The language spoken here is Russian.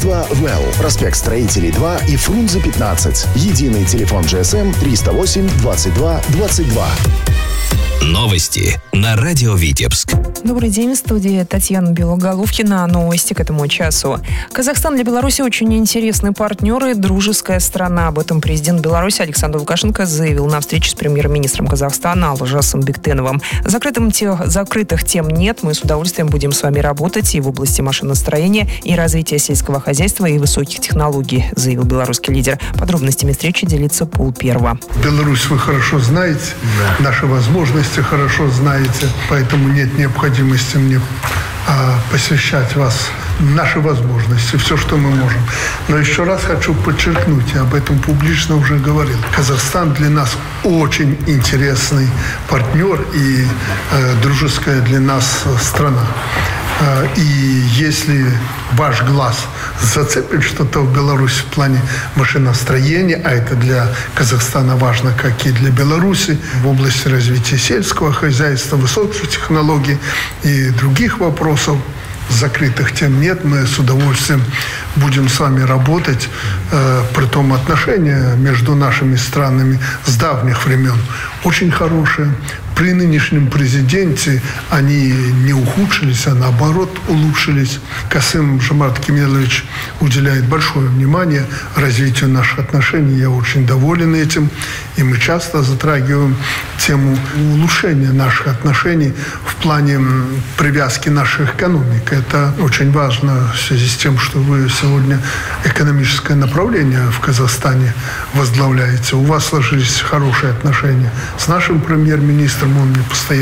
Агентство «Well». Проспект Строителей 2 и Фрунзе 15. Единый телефон GSM 308 22 22. Новости на радио Витебск. Добрый день, в студии Татьяна Белоголовкина. Новости к этому часу. Казахстан для Беларуси очень интересный партнер и дружеская страна. Об этом президент Беларуси Александр Лукашенко заявил на встрече с премьер-министром Казахстана Алжасом Бектеновым. Закрытых тем нет. Мы с удовольствием будем с вами работать и в области машиностроения, и развития сельского хозяйства, и высоких технологий, заявил белорусский лидер. Подробностями встречи делится Пол Первого. Беларусь вы хорошо знаете, наши возможности хорошо знаете, поэтому нет необходимости мне посвящать вас наши возможности, все, что мы можем. Но еще раз хочу подчеркнуть, я об этом публично уже говорил. Казахстан для нас очень интересный партнер и дружеская для нас страна. И если ваш глаз зацепит что-то в Беларуси в плане машиностроения, а это для Казахстана важно, как и для Беларуси, в области развития сельского хозяйства, высоких технологий и других вопросов, закрытых тем нет. Мы с удовольствием будем с вами работать. Притом отношения между нашими странами с давних времен очень хорошие. При нынешнем президенте они не ухудшились, а наоборот улучшились. Касым-Жомарт Кемелович уделяет большое внимание развитию наших отношений. Я очень доволен этим. И мы часто затрагиваем тему улучшения наших отношений в плане привязки наших экономик. Это очень важно в связи с тем, что вы сегодня экономическое направление в Казахстане возглавляете. У вас сложились хорошие отношения с нашим премьер-министром. Он мне постоянно